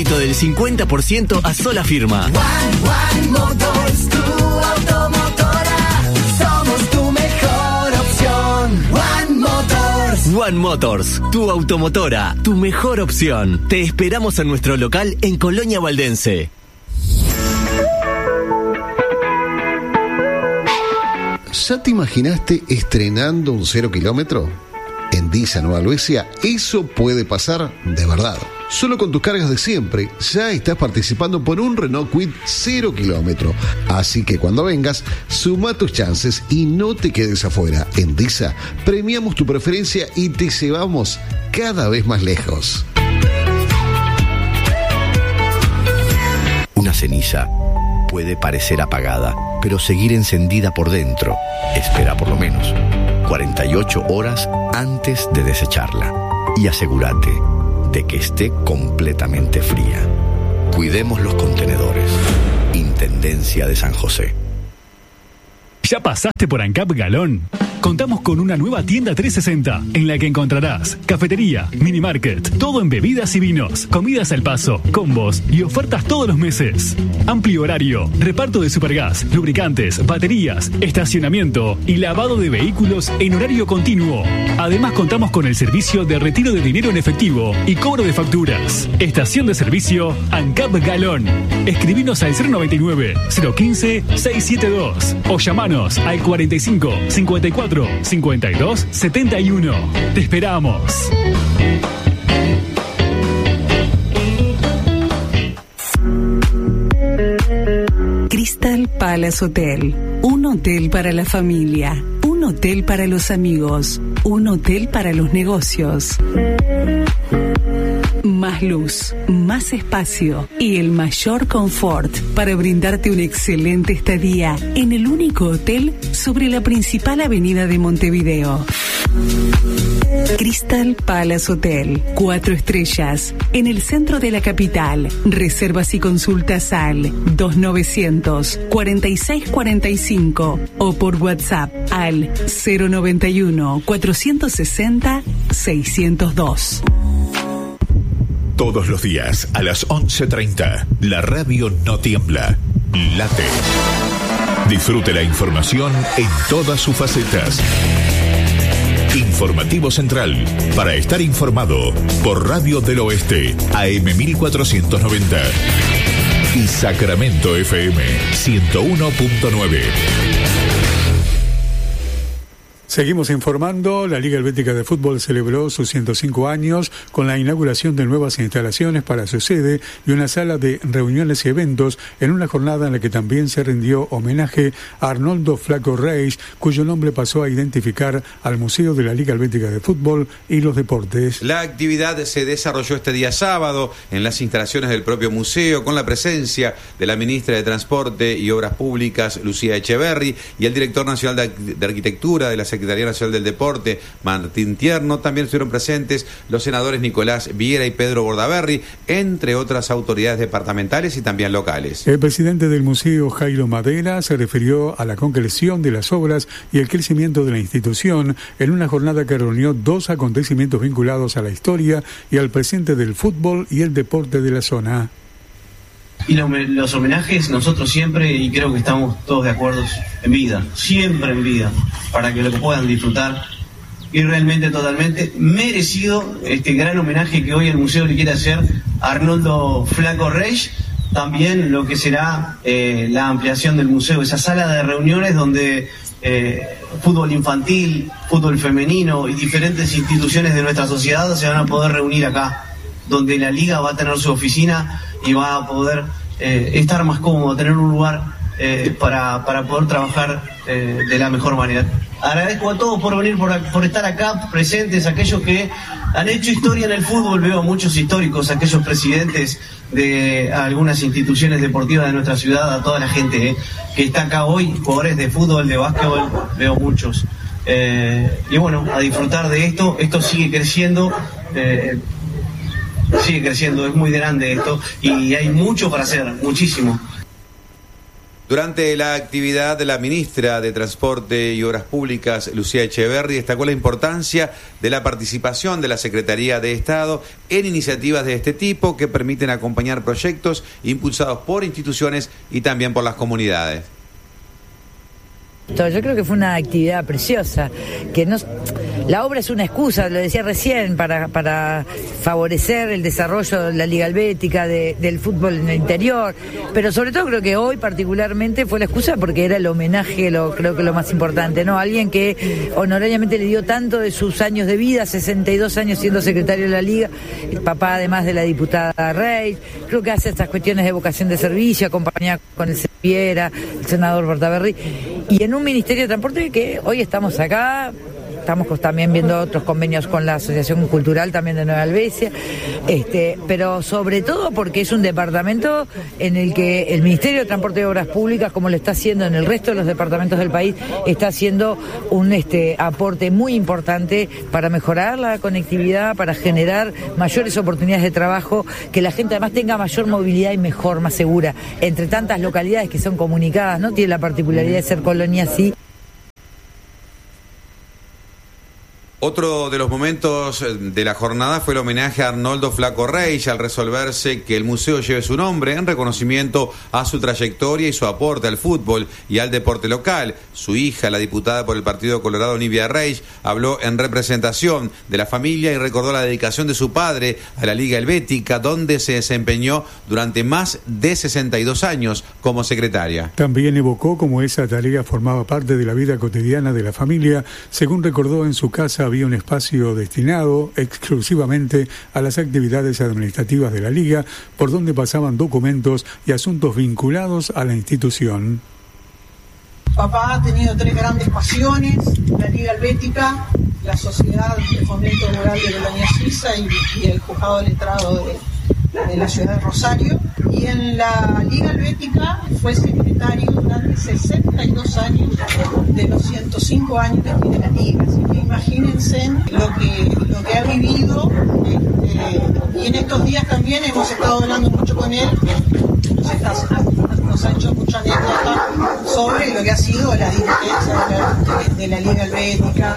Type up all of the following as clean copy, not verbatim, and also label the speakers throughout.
Speaker 1: crédito del 50% a sola firma.
Speaker 2: One Motors, tu automotora. Somos tu mejor opción. One Motors.
Speaker 1: One Motors, tu automotora, tu mejor opción. Te esperamos en nuestro local en Colonia Valdense.
Speaker 3: ¿Ya te imaginaste estrenando un 0 kilómetro? En Disa Nueva Helvecia, eso puede pasar de verdad. Solo con tus cargas de siempre, ya estás participando por un Renault Kwid 0 kilómetro. Así que cuando vengas, suma tus chances y no te quedes afuera. En Disa, premiamos tu preferencia y te llevamos cada vez más lejos.
Speaker 4: Una ceniza puede parecer apagada, pero seguir encendida por dentro. Espera por lo menos 48 horas antes de desecharla y asegúrate de que esté completamente fría. Cuidemos los contenedores. Intendencia de San José.
Speaker 5: ¿Ya pasaste por ANCAP Galón? Contamos con una nueva tienda 360 en la que encontrarás cafetería, mini market, todo en bebidas y vinos, comidas al paso, combos y ofertas todos los meses. Amplio horario, reparto de supergas, lubricantes, baterías, estacionamiento y lavado de vehículos en horario continuo. Además contamos con el servicio de retiro de dinero en efectivo y cobro de facturas. Estación de servicio ANCAP Galón. Escribinos al 099 015 672 o llamanos al 45 54 52 71. Te esperamos.
Speaker 6: Crystal Palace Hotel. Un hotel para la familia. Un hotel para los amigos. Un hotel para los negocios. Más luz, más espacio y el mayor confort para brindarte una excelente estadía en el único hotel sobre la principal avenida de Montevideo. Crystal Palace Hotel, 4 estrellas, en el centro de la capital. Reservas y consultas al 2900 4645 o por WhatsApp al 091 460 602.
Speaker 7: Todos los días a las 11:30, la radio no tiembla, late. Disfrute la información en todas sus facetas. Informativo Central, para estar informado, por Radio del Oeste, AM 1490. Y Sacramento FM 101.9.
Speaker 8: Seguimos informando. La Liga Helvética de Fútbol celebró sus 105 años con la inauguración de nuevas instalaciones para su sede y una sala de reuniones y eventos en una jornada en la que también se rindió homenaje a Arnoldo Flaco Reis, cuyo nombre pasó a identificar al Museo de la Liga Helvética de Fútbol y los Deportes.
Speaker 9: La actividad se desarrolló este día sábado en las instalaciones del propio museo con la presencia de la ministra de Transporte y Obras Públicas, Lucía Echeverri, y el director nacional de Arquitectura de la Secretaría Nacional del Deporte, Martín Tierno. También estuvieron presentes los senadores Nicolás Viera y Pedro Bordaberry, entre otras autoridades departamentales y también locales.
Speaker 8: El presidente del museo, Jairo Madera, se refirió a la concreción de las obras y el crecimiento de la institución en una jornada que reunió 2 acontecimientos vinculados a la historia y al presente del fútbol y el deporte de la zona.
Speaker 10: Y los homenajes, nosotros siempre, y creo que estamos todos de acuerdo, en vida, siempre en vida, para que lo puedan disfrutar. Y realmente, totalmente merecido este gran homenaje que hoy el museo le quiere hacer a Arnoldo Flaco Reis. También lo que será la ampliación del museo, esa sala de reuniones donde fútbol infantil, fútbol femenino y diferentes instituciones de nuestra sociedad se van a poder reunir acá, donde la liga va a tener su oficina y va a poder estar más cómodo, tener un lugar para poder trabajar de la mejor manera. Agradezco a todos por venir, por estar acá presentes, aquellos que han hecho historia en el fútbol. Veo a muchos históricos, aquellos presidentes de algunas instituciones deportivas de nuestra ciudad, a toda la gente que está acá hoy, jugadores de fútbol, de básquetbol, veo muchos. Y bueno, a disfrutar de esto sigue creciendo. Sigue creciendo, es muy grande esto y hay mucho para hacer, muchísimo.
Speaker 9: Durante la actividad de la ministra de Transporte y Obras Públicas, Lucía Echeverri, destacó la importancia de la participación de la Secretaría de Estado en iniciativas de este tipo que permiten acompañar proyectos impulsados por instituciones y también por las comunidades.
Speaker 11: Yo creo que fue una actividad preciosa, que no, la obra es una excusa, lo decía recién, para favorecer el desarrollo de la Liga Helvética, del fútbol en el interior, pero sobre todo creo que hoy particularmente fue la excusa porque era el homenaje, creo que lo más importante, ¿no? Alguien que honorariamente le dio tanto de sus años de vida, 62 años siendo secretario de la Liga, el papá además de la diputada Rey, creo que hace estas cuestiones de vocación de servicio, acompañada con el Viera, el senador Bordaberry, y en un Ministerio de Transporte que hoy estamos acá, estamos también viendo otros convenios con la Asociación Cultural también de Nueva Helvecia, pero sobre todo porque es un departamento en el que el Ministerio de Transporte y Obras Públicas, como lo está haciendo en el resto de los departamentos del país, está haciendo un aporte muy importante para mejorar la conectividad, para generar mayores oportunidades de trabajo, que la gente además tenga mayor movilidad y mejor, más segura, entre tantas localidades que son comunicadas, ¿no? Tiene la particularidad de ser colonia así.
Speaker 9: Otro de los momentos de la jornada fue el homenaje a Arnoldo Flaco Reich al resolverse que el museo lleve su nombre en reconocimiento a su trayectoria y su aporte al fútbol y al deporte local. Su hija, la diputada por el Partido Colorado Nivia Reich, habló en representación de la familia y recordó la dedicación de su padre a la Liga Helvética, donde se desempeñó durante más de 62 años como secretaria.
Speaker 8: También evocó cómo esa tarea formaba parte de la vida cotidiana de la familia. Según recordó, en su casa había un espacio destinado exclusivamente a las actividades administrativas de la Liga, por donde pasaban documentos y asuntos vinculados a la institución.
Speaker 12: Papá ha tenido 3 grandes pasiones: la Liga Helvética, la Sociedad de Fomento Rural de Colonia Suiza y el Juzgado de Letrado de la ciudad de Rosario. Y en la Liga Helvética fue secretario durante 62 años de los 105 años que tiene la Liga. Así que imagínense lo que ha vivido. Y en estos días también hemos estado hablando mucho con él. Nos ha hecho mucha anécdota sobre lo que ha sido la dirigencia de la Liga Helvética,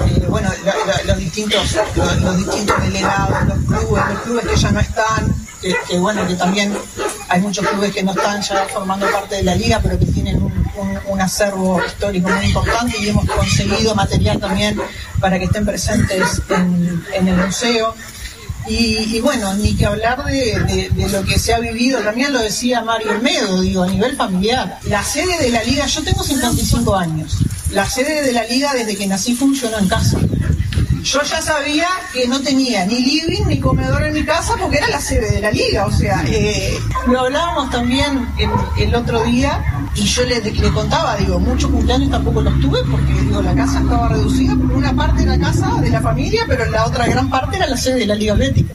Speaker 12: los distintos delegados, los clubes que ya no están, que también hay muchos clubes que no están ya formando parte de la Liga, pero que tienen un acervo histórico muy importante, y hemos conseguido material también para que estén presentes en el museo. Y bueno, ni que hablar de lo que se ha vivido, también lo decía Mario Olmedo, a nivel familiar. La sede de la Liga, yo tengo 55 años, la sede de la Liga desde que nací funcionó en casa. Yo ya sabía que no tenía ni living ni comedor en mi casa porque era la sede de la Liga, lo hablábamos también el otro día, y yo le contaba, muchos cumpleaños tampoco los tuve porque, la casa estaba reducida, porque una parte era casa de la familia, pero la otra gran parte era la sede de la Liga Helvética.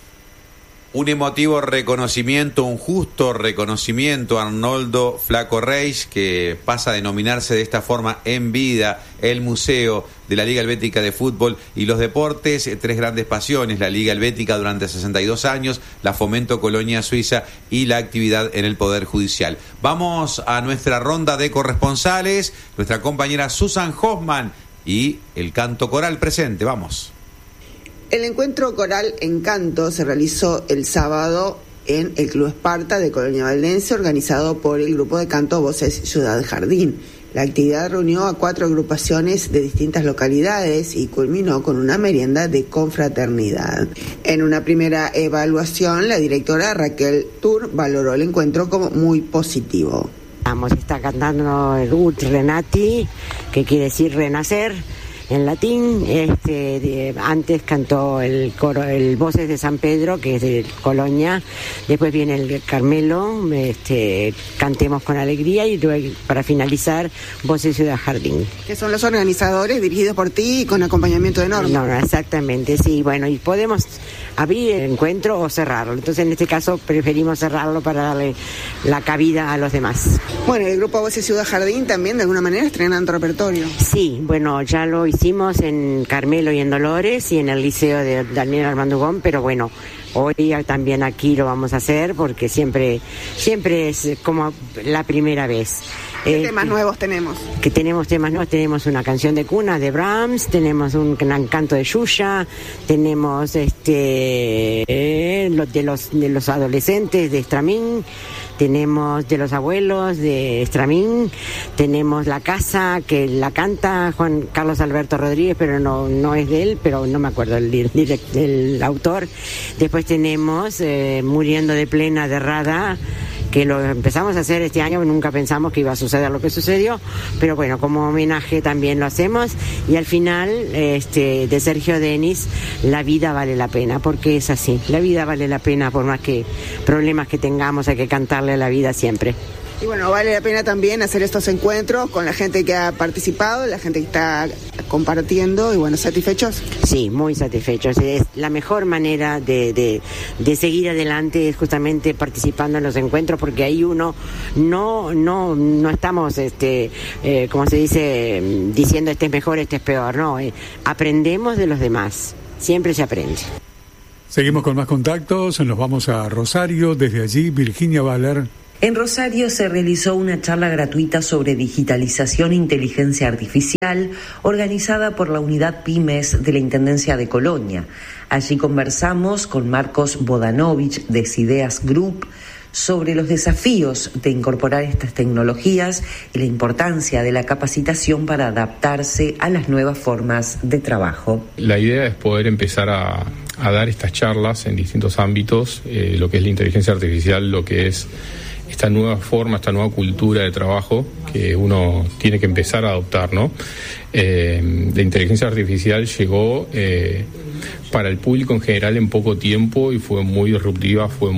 Speaker 9: Un emotivo reconocimiento, un justo reconocimiento a Arnoldo Flaco Reich, que pasa a denominarse de esta forma en vida el Museo de la Liga Helvética de Fútbol y los Deportes. 3 grandes pasiones: la Liga Helvética durante 62 años, la Fomento Colonia Suiza y la actividad en el Poder Judicial. Vamos a nuestra ronda de corresponsales, nuestra compañera Susan Hoffman y el canto coral presente. Vamos.
Speaker 13: El encuentro coral en canto se realizó el sábado en el Club Esparta de Colonia Valdense, organizado por el grupo de canto Voces Ciudad Jardín. La actividad reunió a 4 agrupaciones de distintas localidades y culminó con una merienda de confraternidad. En una primera evaluación, la directora Raquel Tur valoró el encuentro como muy positivo.
Speaker 14: Está cantando el Ut Renati, que quiere decir renacer en latín. Antes cantó el coro, el Voces de San Pedro, que es de Colonia. Después viene el Carmelo, Cantemos con Alegría, y luego, para finalizar, Voces Ciudad Jardín.
Speaker 13: Que son los organizadores, dirigidos por ti y con acompañamiento de Norma.
Speaker 14: No, exactamente, sí. Bueno, y podemos abrir el encuentro o cerrarlo. Entonces, en este caso, preferimos cerrarlo para darle la cabida a los demás.
Speaker 13: Bueno, el grupo Voces Ciudad Jardín también, de alguna manera, estrenando repertorio.
Speaker 14: Sí, bueno, ya lo hicimos en Carmelo y en Dolores y en el Liceo de Daniel Armando Gómez, pero bueno, Hoy también aquí lo vamos a hacer porque siempre es como la primera vez.
Speaker 13: ¿Qué temas nuevos tenemos?
Speaker 14: Que tenemos temas nuevos, tenemos una canción de cuna de Brahms, tenemos un canto de Yuya, tenemos de los adolescentes de Stramín, tenemos de los abuelos de Stramín, tenemos La Casa, que la canta Juan Carlos Alberto Rodríguez, pero no es de él, pero no me acuerdo el autor. Después tenemos Muriendo de Plena de Rada, que lo empezamos a hacer este año, nunca pensamos que iba a suceder lo que sucedió, pero bueno, como homenaje también lo hacemos. Y al final, de Sergio Denis, La vida vale la pena, porque es así, la vida vale la pena, por más que problemas que tengamos, hay que cantarle a la vida siempre.
Speaker 13: Y bueno, vale la pena también hacer estos encuentros con la gente que ha participado, la gente que está compartiendo, y bueno, ¿satisfechos?
Speaker 14: Sí, muy satisfechos. Es la mejor manera de seguir adelante, es justamente participando en los encuentros, porque ahí uno no estamos, como se dice, diciendo este es mejor, este es peor, no, aprendemos de los demás, siempre se aprende.
Speaker 8: Seguimos con más contactos, nos vamos a Rosario, desde allí Virginia Baller.
Speaker 15: En Rosario se realizó una charla gratuita sobre digitalización e inteligencia artificial organizada por la Unidad Pymes de la Intendencia de Colonia. Allí conversamos con Marcos Bodanovich de Sideas Group sobre los desafíos de incorporar estas tecnologías y la importancia de la capacitación para adaptarse a las nuevas formas de trabajo.
Speaker 16: La idea es poder empezar a dar estas charlas en distintos ámbitos, lo que es la inteligencia artificial, lo que es esta nueva forma, esta nueva cultura de trabajo que uno tiene que empezar a adoptar, ¿no? La inteligencia artificial llegó para el público en general en poco tiempo y fue muy disruptiva, fue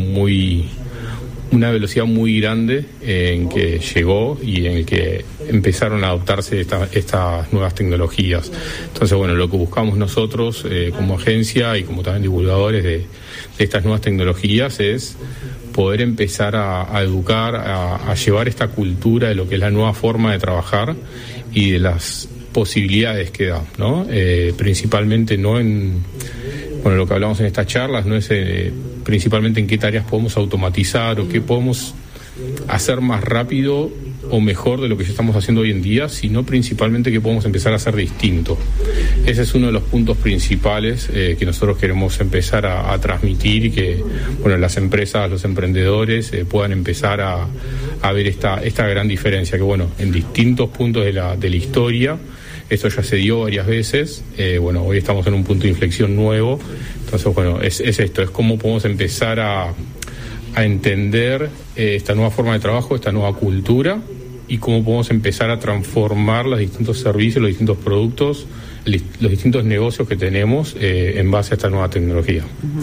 Speaker 16: una velocidad muy grande en que llegó y en el que empezaron a adoptarse estas nuevas tecnologías. Entonces, bueno, lo que buscamos nosotros como agencia y como también divulgadores de estas nuevas tecnologías es poder empezar a educar, a llevar esta cultura de lo que es la nueva forma de trabajar y de las posibilidades que da, ¿no? Principalmente no en, bueno, lo que hablamos en estas charlas no es principalmente en qué tareas podemos automatizar o qué podemos hacer más rápido o mejor de lo que ya estamos haciendo hoy en día, sino principalmente que podemos empezar a hacer distinto. Ese es uno de los puntos principales que nosotros queremos empezar a transmitir y que, bueno, las empresas, los emprendedores puedan empezar a ver esta gran diferencia, que bueno, en distintos puntos de la historia, esto ya se dio varias veces, bueno, hoy estamos en un punto de inflexión nuevo, entonces bueno, es esto, es cómo podemos empezar a entender esta nueva forma de trabajo, esta nueva cultura y cómo podemos empezar a transformar los distintos servicios, los distintos productos, los distintos negocios que tenemos en base a esta nueva tecnología.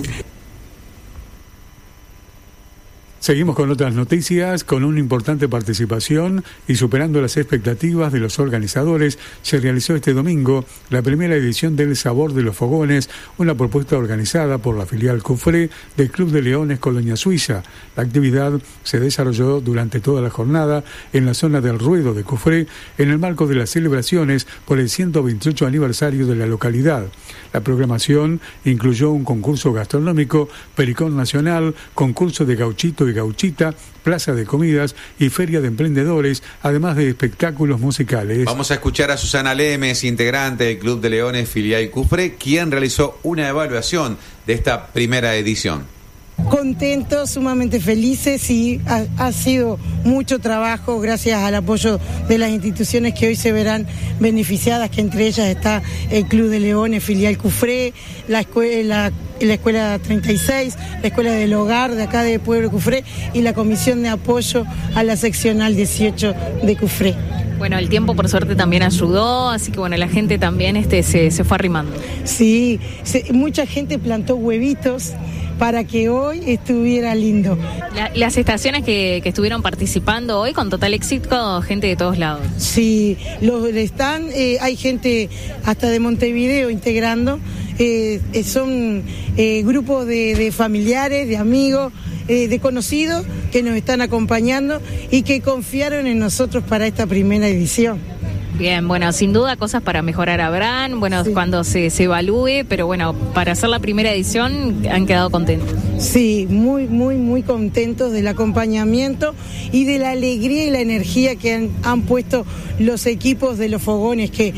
Speaker 8: Seguimos con otras noticias. Con una importante participación y superando las expectativas de los organizadores, se realizó este domingo la primera edición del Sabor de los Fogones, una propuesta organizada por la filial Cufré del Club de Leones Colonia Suiza. La actividad se desarrolló durante toda la jornada en la zona del Ruedo de Cufré, en el marco de las celebraciones por el 128 aniversario de la localidad. La programación incluyó un concurso gastronómico, pericón nacional, concurso de gauchito y gauchita, plaza de comidas y feria de emprendedores, además de espectáculos musicales.
Speaker 9: Vamos a escuchar a Susana Lemes, integrante del Club de Leones Filial Cufré, quien realizó una evaluación de esta primera edición.
Speaker 17: Contentos, sumamente felices, y ha sido mucho trabajo gracias al apoyo de las instituciones que hoy se verán beneficiadas, que entre ellas está el Club de Leones Filial Cufré, la Escuela 36, la Escuela del Hogar de acá de Pueblo Cufré y la Comisión de Apoyo a la Seccional 18 de Cufré.
Speaker 18: Bueno, el tiempo por suerte también ayudó, así que bueno, la gente también se fue arrimando.
Speaker 17: Sí, mucha gente plantó huevitos para que hoy estuviera lindo.
Speaker 18: Las estaciones que estuvieron participando hoy, con total éxito, gente de todos lados.
Speaker 17: Sí, hay gente hasta de Montevideo integrando, son grupos de familiares, de amigos, de conocidos que nos están acompañando y que confiaron en nosotros para esta primera edición.
Speaker 18: Bien, bueno, sin duda cosas para mejorar habrán, bueno, sí, cuando se evalúe, pero bueno, para hacer la primera edición han quedado contentos.
Speaker 17: Sí, muy contentos del acompañamiento y de la alegría y la energía que han puesto los equipos de los fogones, que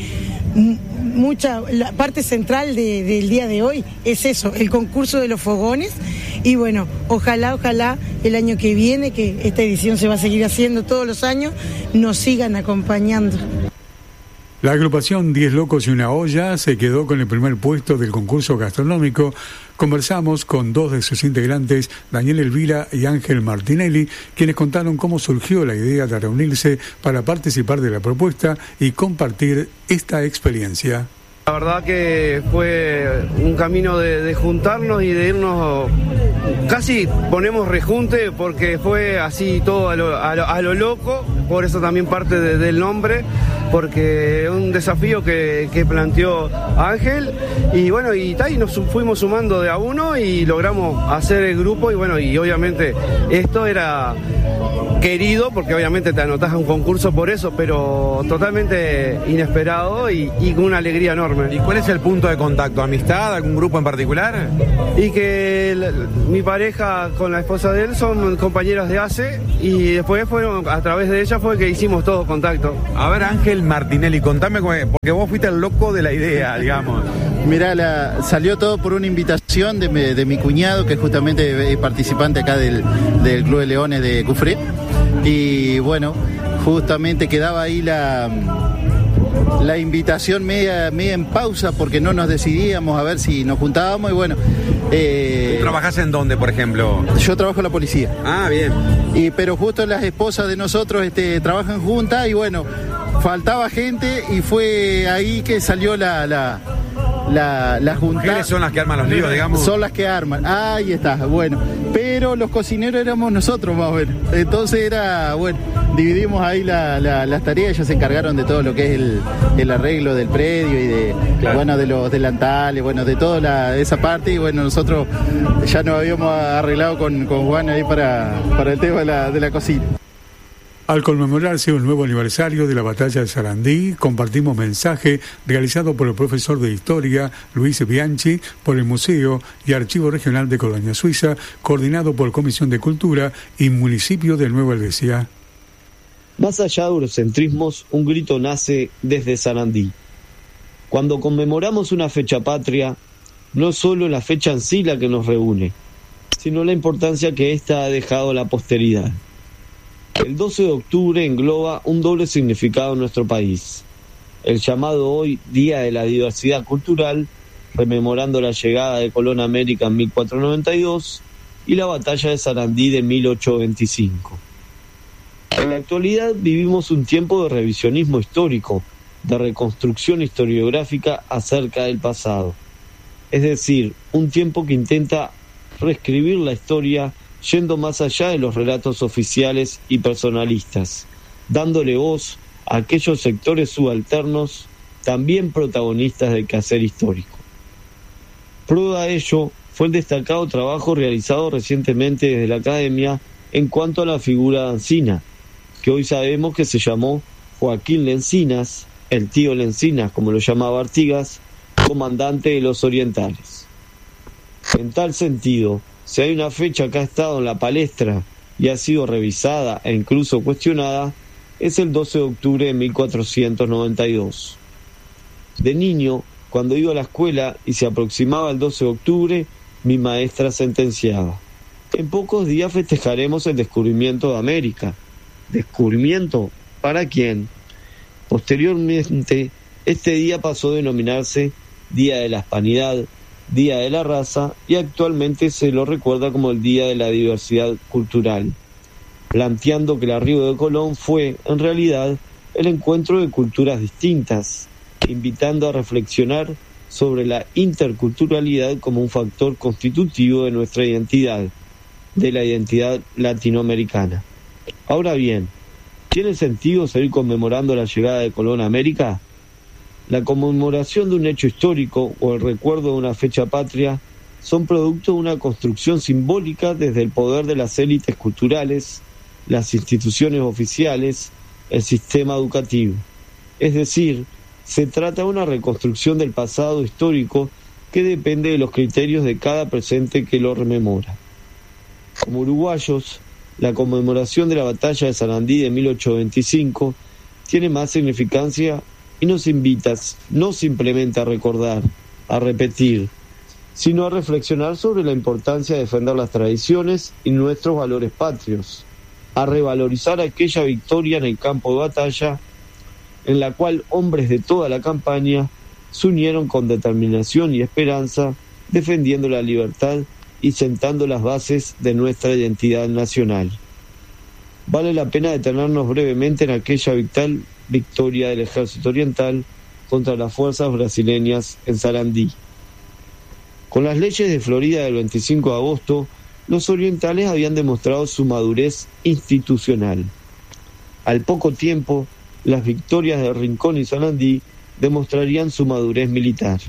Speaker 17: la parte central del día de hoy es eso, el concurso de los fogones. Y bueno, ojalá el año que viene, que esta edición se va a seguir haciendo todos los años, nos sigan acompañando.
Speaker 8: La agrupación 10 Locos y una Olla se quedó con el primer puesto del concurso gastronómico. Conversamos con dos de sus integrantes, Daniel Elvira y Ángel Martinelli, quienes contaron cómo surgió la idea de reunirse para participar de la propuesta y compartir esta experiencia.
Speaker 19: La verdad que fue un camino de juntarnos y de irnos, casi ponemos rejunte porque fue así todo a lo loco, por eso también parte del nombre, porque es un desafío que planteó Ángel y bueno, y nos fuimos sumando de a uno y logramos hacer el grupo y bueno, y obviamente esto era querido porque obviamente te anotás a un concurso por eso, pero totalmente inesperado y con una alegría enorme.
Speaker 9: ¿Y cuál es el punto de contacto? ¿Amistad? ¿Algún grupo en particular?
Speaker 19: Y que mi pareja con la esposa de él son compañeras de ACE y después a través de ella fue que hicimos todo contacto.
Speaker 9: A ver, Ángel Martinelli, contame, porque vos fuiste el loco de la idea, digamos.
Speaker 20: Mirá, salió todo por una invitación de mi cuñado, que es justamente participante acá del Club de Leones de Cufré. Y bueno, justamente quedaba ahí la invitación media en pausa porque no nos decidíamos a ver si nos juntábamos y bueno.
Speaker 9: ¿Tú trabajás en dónde, por ejemplo?
Speaker 20: Yo trabajo en la policía.
Speaker 9: Ah, bien.
Speaker 20: Pero justo las esposas de nosotros trabajan juntas y bueno, faltaba gente y fue ahí que salió la junta.
Speaker 9: ¿Quiénes son las que arman los líos, digamos?
Speaker 20: Son las que arman, ahí está, bueno. Pero los cocineros éramos nosotros más o menos. Entonces era, bueno, dividimos ahí las tareas, ellos se encargaron de todo lo que es el arreglo del predio y bueno, de los delantales, bueno, de toda esa parte y bueno, nosotros ya nos habíamos arreglado con Juan ahí para el tema de la cocina.
Speaker 8: Al conmemorarse un nuevo aniversario de la batalla de Sarandí, compartimos mensaje realizado por el profesor de Historia, Luis Bianchi, por el Museo y Archivo Regional de Colonia Suiza, coordinado por Comisión de Cultura y Municipio de Nueva Helvecia.
Speaker 21: Más allá de eurocentrismos, un grito nace desde Sarandí. Cuando conmemoramos una fecha patria, no es solo la fecha en sí la que nos reúne, sino la importancia que ésta ha dejado a la posteridad. El 12 de octubre engloba un doble significado en nuestro país. El llamado hoy Día de la Diversidad Cultural, rememorando la llegada de Colón a América en 1492, y la batalla de Sarandí de 1825. En la actualidad vivimos un tiempo de revisionismo histórico, de reconstrucción historiográfica acerca del pasado. Es decir, un tiempo que intenta reescribir la historia yendo más allá de los relatos oficiales y personalistas, dándole voz a aquellos sectores subalternos también protagonistas del quehacer histórico. Prueba de ello fue el destacado trabajo realizado recientemente desde la Academia en cuanto a la figura de Encinas, que hoy sabemos que se llamó Joaquín Lencinas, el tío Lencinas, como lo llamaba Artigas, comandante de los Orientales. En tal sentido, si hay una fecha que ha estado en la palestra y ha sido revisada e incluso cuestionada, es el 12 de octubre de 1492. De niño, cuando iba a la escuela y se aproximaba el 12 de octubre, mi maestra sentenciaba: en pocos días festejaremos el descubrimiento de América. ¿Descubrimiento? ¿Para quién? Posteriormente, este día pasó a denominarse Día de la Hispanidad, Día de la Raza, y actualmente se lo recuerda como el Día de la Diversidad Cultural, planteando que el arribo de Colón fue, en realidad, el encuentro de culturas distintas, invitando a reflexionar sobre la interculturalidad como un factor constitutivo de nuestra identidad, de la identidad latinoamericana. Ahora bien, ¿tiene sentido seguir conmemorando la llegada de Colón a América? La conmemoración de un hecho histórico o el recuerdo de una fecha patria son producto de una construcción simbólica desde el poder de las élites culturales, las instituciones oficiales, el sistema educativo. Es decir, se trata de una reconstrucción del pasado histórico que depende de los criterios de cada presente que lo rememora. Como uruguayos, la conmemoración de la batalla de Sarandí de 1825 tiene más significancia y nos invita no simplemente a recordar, a repetir, sino a reflexionar sobre la importancia de defender las tradiciones y nuestros valores patrios, a revalorizar aquella victoria en el campo de batalla en la cual hombres de toda la campaña se unieron con determinación y esperanza, defendiendo la libertad y sentando las bases de nuestra identidad nacional. Vale la pena detenernos brevemente en aquella vital victoria del Ejército Oriental contra las fuerzas brasileñas en Sarandí. Con las leyes de Florida del 25 de agosto, los orientales habían demostrado su madurez institucional. Al poco tiempo, las victorias de Rincón y Sarandí demostrarían su madurez militar.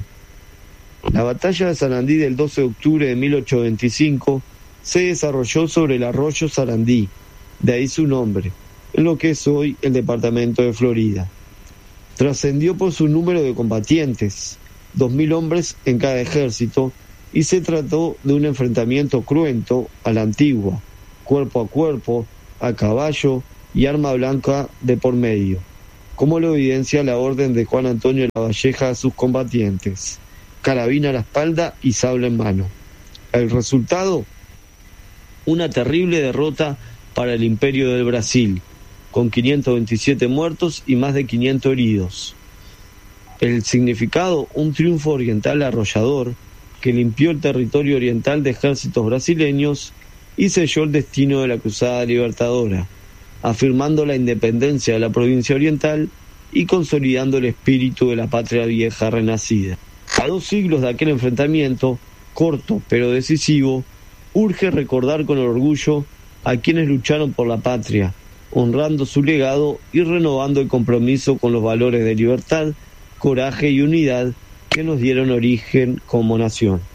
Speaker 21: La batalla de Sarandí del 12 de octubre de 1825 se desarrolló sobre el arroyo Sarandí, de ahí su nombre, en lo que es hoy el departamento de Florida. Trascendió por su número de combatientes, 2.000 hombres en cada ejército, y se trató de un enfrentamiento cruento a la antigua, cuerpo a cuerpo, a caballo y arma blanca de por medio, como lo evidencia la orden de Juan Antonio de la Valleja a sus combatientes: carabina a la espalda y sable en mano. El resultado: una terrible derrota para el Imperio del Brasil, con 527 muertos y más de 500 heridos. El significado: un triunfo oriental arrollador que limpió el territorio oriental de ejércitos brasileños y selló el destino de la Cruzada Libertadora, afirmando la independencia de la provincia oriental y consolidando el espíritu de la patria vieja renacida. A 2 siglos de aquel enfrentamiento, corto pero decisivo, urge recordar con orgullo a quienes lucharon por la patria, honrando su legado y renovando el compromiso con los valores de libertad, coraje y unidad que nos dieron origen como nación.